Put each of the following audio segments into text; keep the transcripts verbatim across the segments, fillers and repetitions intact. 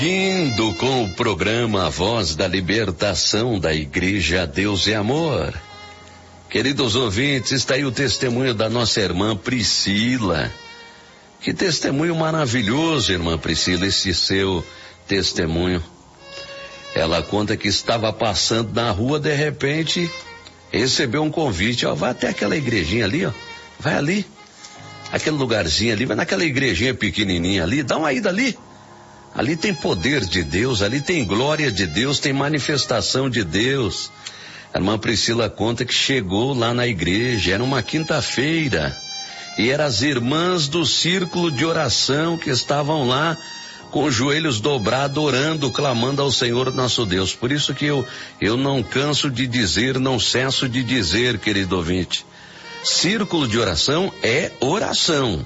Indo com o programa A Voz da Libertação da Igreja Deus é Amor. Queridos ouvintes, está aí o testemunho da nossa irmã Priscila. Que testemunho maravilhoso, irmã Priscila, esse seu testemunho. Ela conta que estava passando na rua, de repente, recebeu um convite, ó, vai até aquela igrejinha ali, ó, vai ali, aquele lugarzinho ali, vai naquela igrejinha pequenininha ali, dá uma ida ali. Ali tem poder de Deus, ali tem glória de Deus, tem manifestação de Deus. A irmã Priscila conta que chegou lá na igreja, era uma quinta-feira, e eram as irmãs do círculo de oração que estavam lá com os joelhos dobrados, orando, clamando ao Senhor nosso Deus. Por isso que eu, eu não canso de dizer, não cesso de dizer, querido ouvinte, círculo de oração é oração.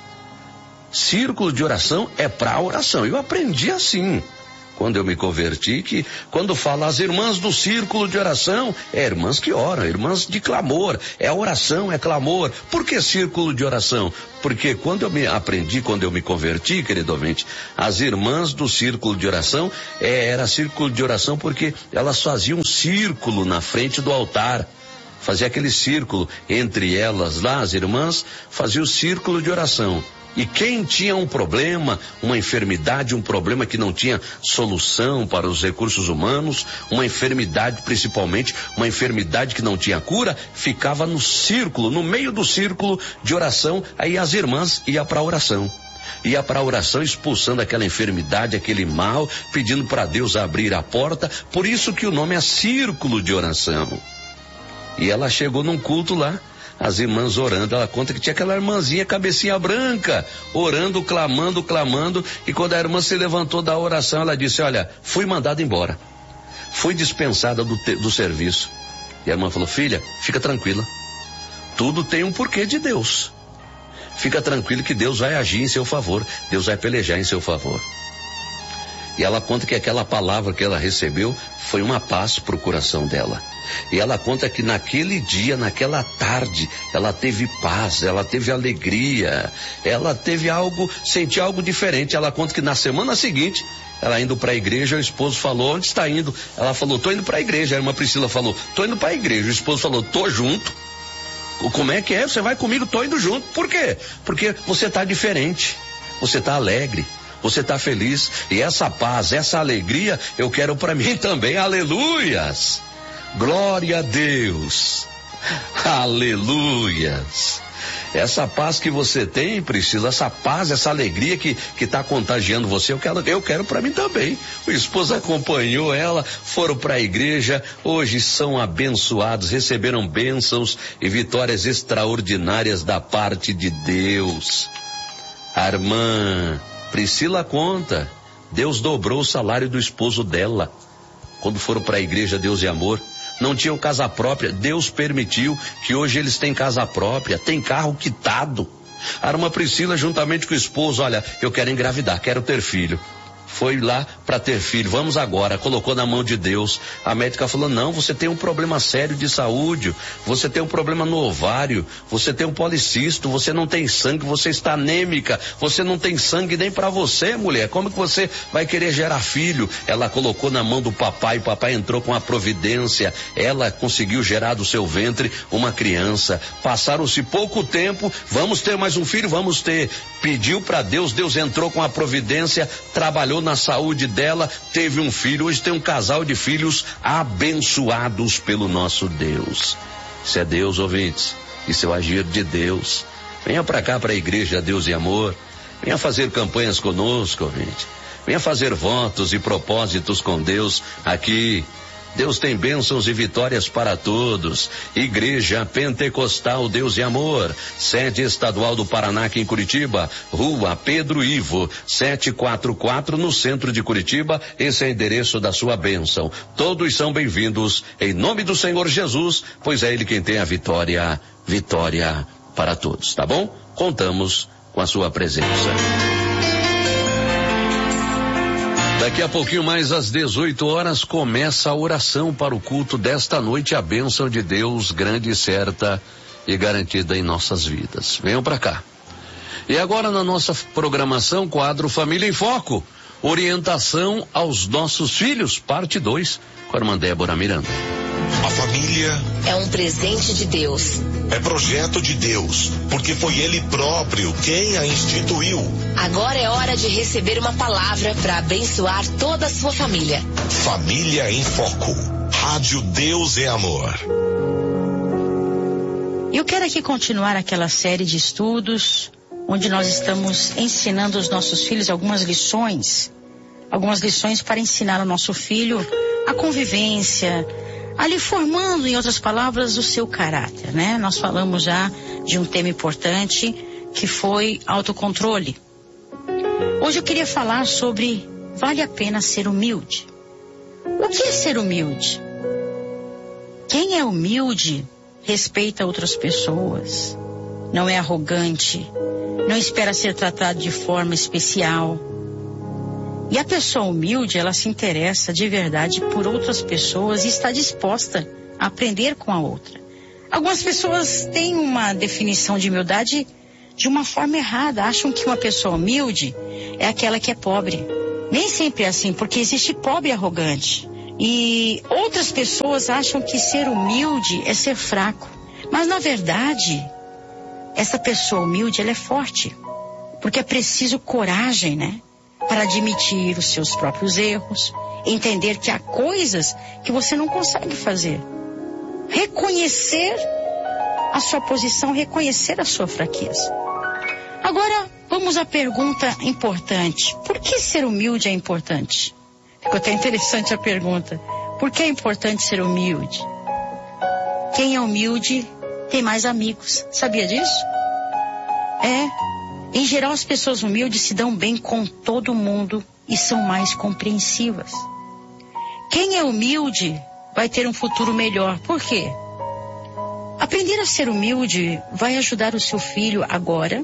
Círculo de oração é para oração. Eu aprendi assim, quando eu me converti, que quando fala as irmãs do círculo de oração, é irmãs que oram, irmãs de clamor, é oração, é clamor. Por que círculo de oração? Porque quando eu me aprendi, quando eu me converti, querido ouvinte, as irmãs do círculo de oração, é, era círculo de oração porque elas faziam um círculo na frente do altar. Fazia aquele círculo entre elas lá, as irmãs, fazia o círculo de oração. E quem tinha um problema, uma enfermidade, um problema que não tinha solução para os recursos humanos, uma enfermidade principalmente, uma enfermidade que não tinha cura, ficava no círculo, no meio do círculo de oração, aí as irmãs iam para a oração. Ia para a oração expulsando aquela enfermidade, aquele mal, pedindo para Deus abrir a porta, por isso que o nome é círculo de oração. E ela chegou num culto lá, as irmãs orando, ela conta que tinha aquela irmãzinha cabecinha branca, orando, clamando, clamando, e quando a irmã se levantou da oração, ela disse, olha, fui mandada embora, fui dispensada do, te, do serviço. E a irmã falou, filha, fica tranquila, tudo tem um porquê de Deus, fica tranquila que Deus vai agir em seu favor, Deus vai pelejar em seu favor. E ela conta que aquela palavra que ela recebeu foi uma paz para o coração dela. E ela conta que naquele dia, naquela tarde, ela teve paz, ela teve alegria, ela teve algo, sentiu algo diferente. Ela conta que na semana seguinte, ela indo para a igreja, o esposo falou, onde está indo? Ela falou, tô indo para a igreja. A irmã Priscila falou, tô indo para a igreja. O esposo falou, tô junto. Como é que é? Você vai comigo? Tô indo junto. Por quê? Porque você tá diferente, você tá alegre, você está feliz, e essa paz, essa alegria, eu quero para mim também. Aleluias! Glória a Deus! Aleluias! Essa paz que você tem, Priscila, essa paz, essa alegria que que está contagiando você, eu quero, eu quero para mim também. O esposo acompanhou ela, foram para a igreja, hoje são abençoados, receberam bênçãos e vitórias extraordinárias da parte de Deus. A irmã Priscila conta, Deus dobrou o salário do esposo dela. Quando foram para a igreja Deus e Amor, não tinham casa própria, Deus permitiu que hoje eles têm casa própria, tem carro quitado. A irmã Priscila, juntamente com o esposo, olha, eu quero engravidar, quero ter filho. Foi lá para ter filho, vamos agora, colocou na mão de Deus. A médica falou, não, você tem um problema sério de saúde, você tem um problema no ovário, você tem um policisto, você não tem sangue, você está anêmica, você não tem sangue nem para você, mulher, como que você vai querer gerar filho? Ela colocou na mão do papai, o papai entrou com a providência, ela conseguiu gerar do seu ventre uma criança. Passaram-se pouco tempo, vamos ter mais um filho, vamos ter. Pediu para Deus, Deus entrou com a providência, trabalhou na saúde dela, teve um filho, hoje tem um casal de filhos abençoados pelo nosso Deus. Isso é Deus, ouvintes, isso é o agir de Deus. Venha para cá, para a igreja Deus e Amor, venha fazer campanhas conosco, ouvinte, venha fazer votos e propósitos com Deus aqui. Deus tem bênçãos e vitórias para todos. Igreja Pentecostal Deus e Amor, sede estadual do Paraná aqui em Curitiba, Rua Pedro Ivo, setecentos e quarenta e quatro, no centro de Curitiba. Esse é o endereço da sua bênção. Todos são bem-vindos em nome do Senhor Jesus, pois é Ele quem tem a vitória, vitória para todos, tá bom? Contamos com a sua presença. Daqui a pouquinho mais às dezoito horas começa a oração para o culto desta noite, a bênção de Deus grande, certa e garantida em nossas vidas. Venham para cá. E agora na nossa programação, quadro Família em Foco. Orientação aos nossos filhos, parte dois, com a irmã Débora Miranda. A família é um presente de Deus. É projeto de Deus, porque foi Ele próprio quem a instituiu. Agora é hora de receber uma palavra para abençoar toda a sua família. Família em Foco. Rádio Deus é Amor. Eu quero aqui continuar aquela série de estudos onde nós estamos ensinando aos nossos filhos algumas lições, algumas lições para ensinar ao nosso filho a convivência, ali formando, em outras palavras, o seu caráter, né? Nós falamos já de um tema importante que foi autocontrole. Hoje eu queria falar sobre vale a pena ser humilde. O que é ser humilde? Quem é humilde respeita outras pessoas, não é arrogante, não espera ser tratado de forma especial. E a pessoa humilde, ela se interessa de verdade por outras pessoas e está disposta a aprender com a outra. Algumas pessoas têm uma definição de humildade de uma forma errada. Acham que uma pessoa humilde é aquela que é pobre. Nem sempre é assim, porque existe pobre arrogante. E outras pessoas acham que ser humilde é ser fraco. Mas na verdade, essa pessoa humilde, ela é forte. Porque é preciso coragem, né? Para admitir os seus próprios erros, entender que há coisas que você não consegue fazer. Reconhecer a sua posição, reconhecer a sua fraqueza. Agora, vamos à pergunta importante. Por que ser humilde é importante? Ficou até interessante a pergunta. Por que é importante ser humilde? Quem é humilde tem mais amigos. Sabia disso? É. Em geral, as pessoas humildes se dão bem com todo mundo e são mais compreensivas. Quem é humilde vai ter um futuro melhor. Por quê? Aprender a ser humilde vai ajudar o seu filho agora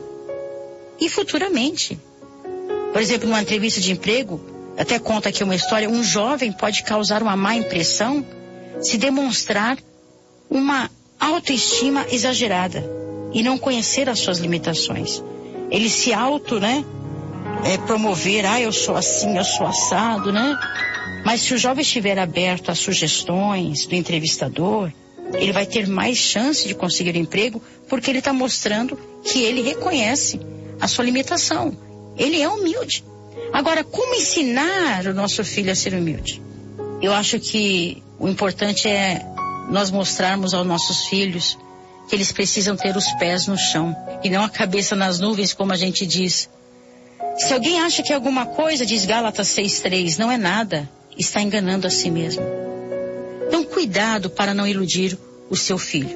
e futuramente. Por exemplo, numa entrevista de emprego, até conta aqui uma história, um jovem pode causar uma má impressão se demonstrar uma autoestima exagerada e não conhecer as suas limitações. Ele se auto, né, é, promover, ah, eu sou assim, eu sou assado, né? Mas se o jovem estiver aberto às sugestões do entrevistador, ele vai ter mais chance de conseguir um emprego, porque ele está mostrando que ele reconhece a sua limitação. Ele é humilde. Agora, como ensinar o nosso filho a ser humilde? Eu acho que o importante é nós mostrarmos aos nossos filhos que eles precisam ter os pés no chão e não a cabeça nas nuvens, como a gente diz. Se alguém acha que alguma coisa, diz Gálatas seis, três, não é nada, está enganando a si mesmo. Então, cuidado para não iludir o seu filho.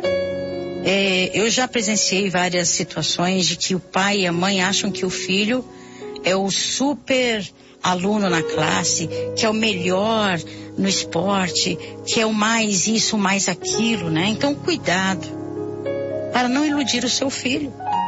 É, eu já presenciei várias situações de que o pai e a mãe acham que o filho é o super aluno na classe, que é o melhor no esporte, que é o mais isso, mais aquilo, né? Então, cuidado para não iludir o seu filho.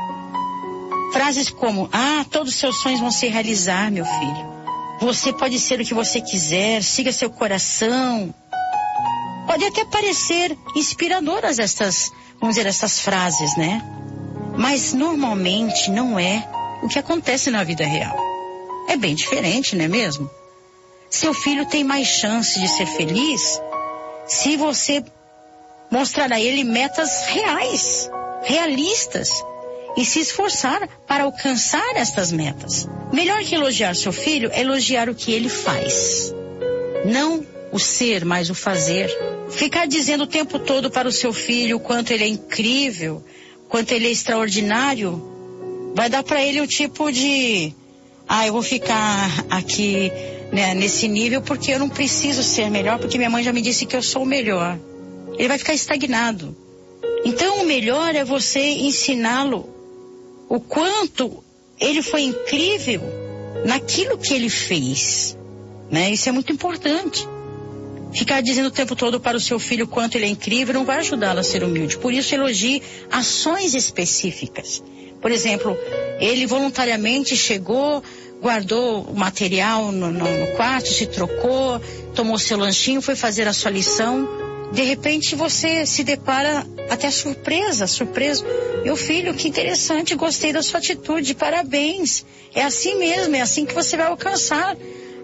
Frases como, ah, todos os seus sonhos vão se realizar, meu filho. Você pode ser o que você quiser, siga seu coração. Pode até parecer inspiradoras estas, vamos dizer, essas frases, né? Mas normalmente não é o que acontece na vida real. É bem diferente, não é mesmo? Seu filho tem mais chance de ser feliz se você mostrar a ele metas reais, realistas, e se esforçar para alcançar estas metas. Melhor que elogiar seu filho é elogiar o que ele faz. Não o ser, mas o fazer. Ficar dizendo o tempo todo para o seu filho o quanto ele é incrível, quanto ele é extraordinário, vai dar para ele um tipo de, ah, eu vou ficar aqui, né, nesse nível porque eu não preciso ser melhor, porque minha mãe já me disse que eu sou o melhor. Ele vai ficar estagnado. Então o melhor é você ensiná-lo o quanto ele foi incrível naquilo que ele fez, né? Isso é muito importante. Ficar dizendo o tempo todo para o seu filho o quanto ele é incrível não vai ajudá-lo a ser humilde. Por isso, elogie ações específicas. Por exemplo, ele voluntariamente chegou, guardou o material no, no, no quarto, se trocou, tomou seu lanchinho, foi fazer a sua lição. De repente você se depara até surpresa, surpreso. Meu filho, que interessante, gostei da sua atitude, parabéns. É assim mesmo, é assim que você vai alcançar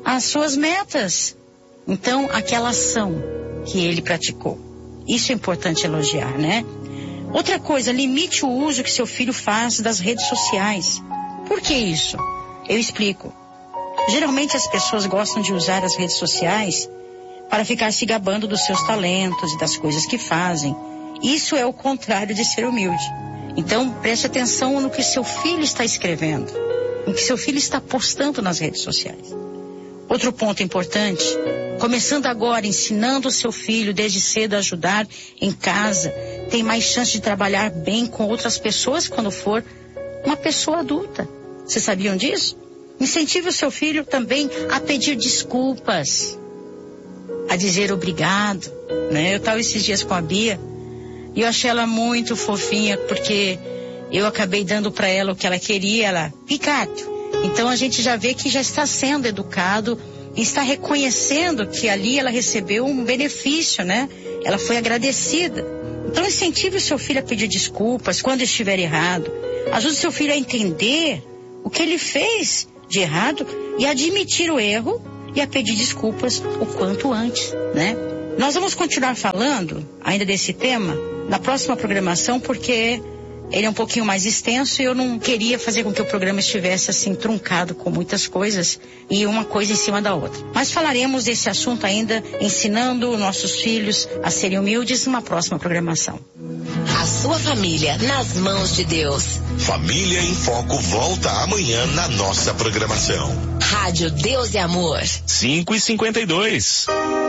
as suas metas. Então, aquela ação que ele praticou. Isso é importante elogiar, né? Outra coisa, limite o uso que seu filho faz das redes sociais. Por que isso? Eu explico. Geralmente as pessoas gostam de usar as redes sociais para ficar se gabando dos seus talentos e das coisas que fazem. Isso é o contrário de ser humilde. Então, preste atenção no que seu filho está escrevendo, no que seu filho está postando nas redes sociais. Outro ponto importante, começando agora, ensinando o seu filho desde cedo a ajudar em casa, tem mais chance de trabalhar bem com outras pessoas quando for uma pessoa adulta. Vocês sabiam disso? Incentive o seu filho também a pedir desculpas, a dizer obrigado, né? Eu estava esses dias com a Bia e eu achei ela muito fofinha porque eu acabei dando para ela o que ela queria, ela, Picato. Então a gente já vê que já está sendo educado e está reconhecendo que ali ela recebeu um benefício, né? Ela foi agradecida. Então incentive o seu filho a pedir desculpas quando estiver errado. Ajude o seu filho a entender o que ele fez de errado e a admitir o erro e a pedir desculpas o quanto antes, né? Nós vamos continuar falando ainda desse tema na próxima programação, porque ele é um pouquinho mais extenso e eu não queria fazer com que o programa estivesse assim truncado com muitas coisas e uma coisa em cima da outra. Mas falaremos desse assunto ainda, ensinando nossos filhos a serem humildes, numa próxima programação. A sua família nas mãos de Deus. Família em Foco volta amanhã na nossa programação. Rádio Deus e Amor. cinco e cinquenta e dois.